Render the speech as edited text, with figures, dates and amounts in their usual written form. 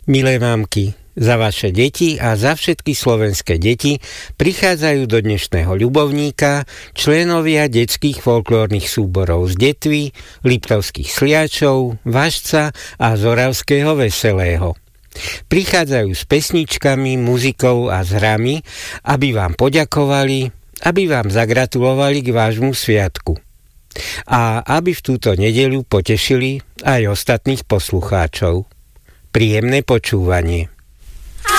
Milé mámky, za vaše deti a za všetky slovenské deti prichádzajú do dnešného ľubovníka členovia detských folklórnych súborov z Detvy, Liptovských Sliačov, Važca a Zoravského Veselého. Prichádzajú s pesničkami, muzikou a s hrami, aby vám poďakovali, aby vám zagratulovali k vášmu sviatku. A aby v túto nedeľu potešili aj ostatných poslucháčov. Príjemné počúvanie.